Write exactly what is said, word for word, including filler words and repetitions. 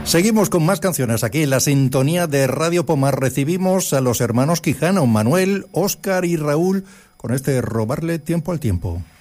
Seguimos con más canciones aquí en la sintonía de Radio Pomar. Recibimos a los hermanos Quijano, Manuel, Óscar y Raúl, con este Robarle tiempo al tiempo.